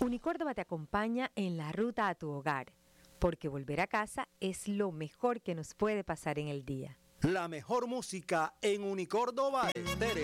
Unicórdoba te acompaña en la ruta a tu hogar, porque volver a casa es lo mejor que nos puede pasar en el día. La mejor música en Unicórdoba Estéreo.